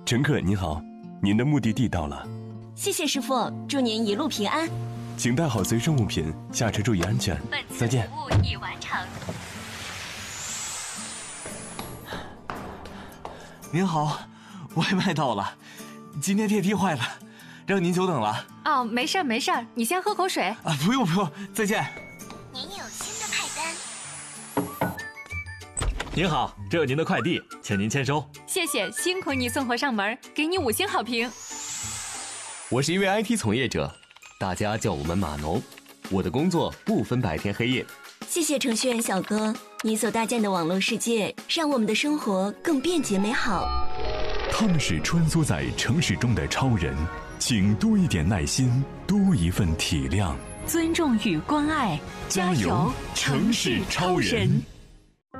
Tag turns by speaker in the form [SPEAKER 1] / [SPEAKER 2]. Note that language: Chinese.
[SPEAKER 1] 乘客您好，您的目的地到了。
[SPEAKER 2] 谢谢师傅，祝您一路平安。
[SPEAKER 1] 请带好随身物品，下车注意安全。再见。
[SPEAKER 2] 服务已完成。
[SPEAKER 3] 您好，外卖到了，今天电梯坏了，让您久等了。
[SPEAKER 4] 哦，没事儿没事儿，你先喝口水。
[SPEAKER 3] 啊，不用，再见。
[SPEAKER 2] 您有新的派单。
[SPEAKER 5] 您好，这是您的快递，请您签收。
[SPEAKER 4] 谢谢，辛苦你送货上门，给你5星好评。
[SPEAKER 6] 我是一位 IT 从业者，大家叫我们码农。我的工作不分白天黑夜。
[SPEAKER 2] 谢谢程序员小哥，你所搭建的网络世界，让我们的生活更便捷美好。
[SPEAKER 7] 他们是穿梭在城市中的超人，请多一点耐心，多一份体谅，
[SPEAKER 4] 尊重与关爱，
[SPEAKER 7] 加油，城市超人。